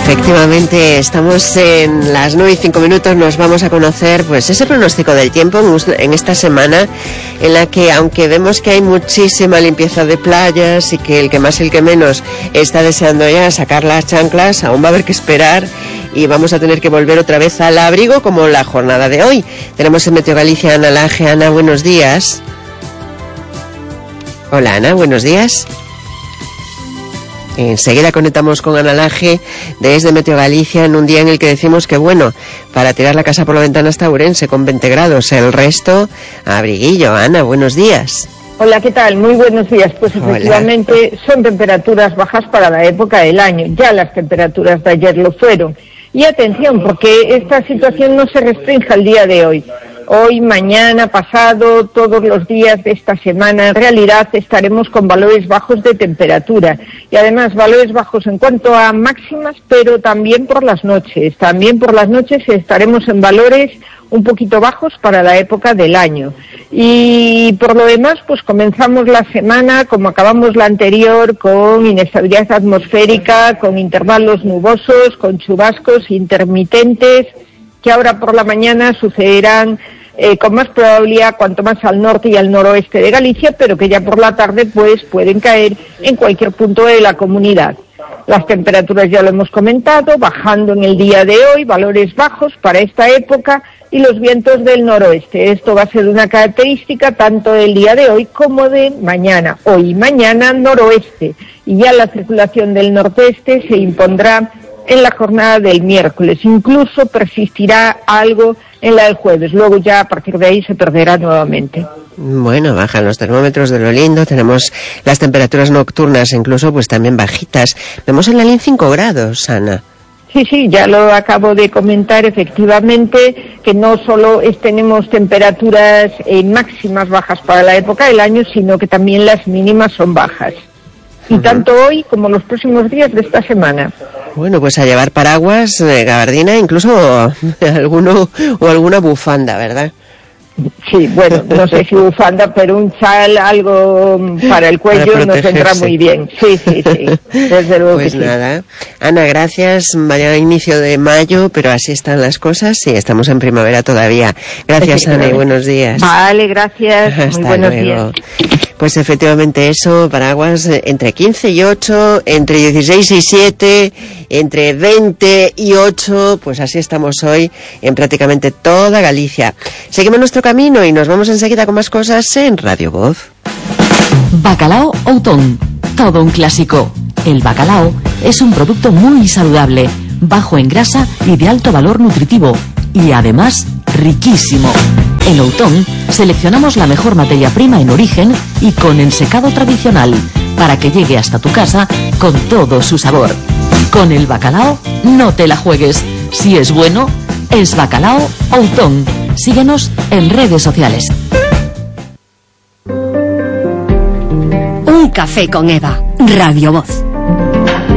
Efectivamente, estamos en las 9:05. Nos vamos a conocer pues ese pronóstico del tiempo en esta semana en la que, aunque vemos que hay muchísima limpieza de playas y que el que más y el que menos está deseando ya sacar las chanclas, aún va a haber que esperar y vamos a tener que volver otra vez al abrigo como la jornada de hoy. Tenemos en Meteo Galicia a Ana Laje. Ana, buenos días. Hola Ana, buenos días. Enseguida conectamos con Ana Laje desde Meteo Galicia en un día en el que decimos que bueno, para tirar la casa por la ventana está Ourense con 20 grados, el resto abriguillo. Ana, buenos días. Hola, ¿qué tal? Muy buenos días. Pues efectivamente son temperaturas bajas para la época del año, ya las temperaturas de ayer lo fueron. Y atención, porque esta situación no se restringe al día de hoy. Hoy, mañana, pasado, todos los días de esta semana, en realidad estaremos con valores bajos de temperatura. Y además valores bajos en cuanto a máximas, pero también por las noches. También por las noches estaremos en valores un poquito bajos para la época del año. Y por lo demás, pues comenzamos la semana, como acabamos la anterior, con inestabilidad atmosférica, con intervalos nubosos, con chubascos intermitentes, que ahora por la mañana sucederán con más probabilidad cuanto más al norte y al noroeste de Galicia, pero que ya por la tarde pues pueden caer en cualquier punto de la comunidad. Las temperaturas ya lo hemos comentado, bajando en el día de hoy, valores bajos para esta época, y los vientos del noroeste. Esto va a ser una característica tanto del día de hoy como de mañana. Hoy y mañana noroeste, y ya la circulación del nordeste se impondrá en la jornada del miércoles, incluso persistirá algo en la del jueves, luego ya a partir de ahí se perderá nuevamente. Bueno, bajan los termómetros de lo lindo, tenemos las temperaturas nocturnas incluso pues también bajitas, vemos en Lalín 5 grados, Ana. Sí, ya lo acabo de comentar, efectivamente, que no solo tenemos temperaturas máximas bajas para la época del año, sino que también las mínimas son bajas. Y tanto hoy como los próximos días de esta semana. Bueno, pues a llevar paraguas, gabardina, incluso alguna bufanda, ¿verdad? Sí, bueno, no sé si bufanda, pero un chal, algo para el cuello nos vendrá muy bien. Sí, desde luego pues que sí. Nada, Ana, gracias. Vaya inicio de mayo, pero así están las cosas y estamos en primavera todavía. Gracias, Ana, y buenos días. Vale, gracias. Hasta muy buenos luego. días. Pues efectivamente eso, paraguas entre 15 y 8, entre 16 y 7, entre 20 y 8, pues así estamos hoy en prácticamente toda Galicia. Seguimos nuestro camino y nos vamos enseguida con más cosas en Radio Voz. Bacalao Outón, todo un clásico. El bacalao es un producto muy saludable, bajo en grasa y de alto valor nutritivo, y además riquísimo. En Outón seleccionamos la mejor materia prima en origen y con ensecado tradicional, para que llegue hasta tu casa con todo su sabor. Con el bacalao no te la juegues. Si es bueno, es Bacalao Outón. Síguenos en redes sociales. Un café con Eva, Radio Voz.